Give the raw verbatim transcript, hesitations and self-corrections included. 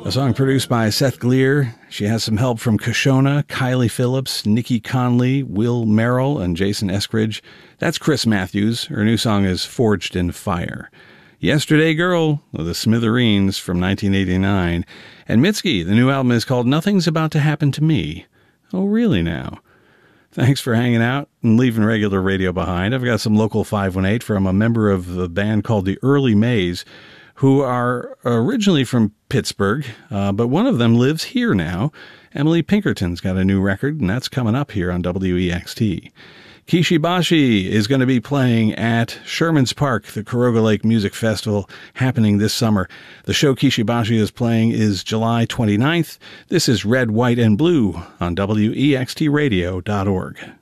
A song produced by Seth Gleer. She has some help from Kashona, Kylie Phillips, Nikki Conley, Will Merrill, and Jason Eskridge. That's Chris Matthews. Her new song is Forged in Fire. Yesterday Girl of the Smithereens from nineteen eighty-nine. And Mitski, the new album is called Nothing's About to Happen to Me. Oh, really now? Thanks for hanging out and leaving regular radio behind. I've got some local five one eight from a member of the band called the Early Mays, who are originally from Pittsburgh, uh, but one of them lives here now. Emily Pinkerton's got a new record, and that's coming up here on W E X T. Kishibashi is going to be playing at Sherman's Park, the Caroga Lake Music Festival, happening this summer. The show Kishibashi is playing is July twenty-ninth. This is Red, White, and Blue on W E X T radio dot org.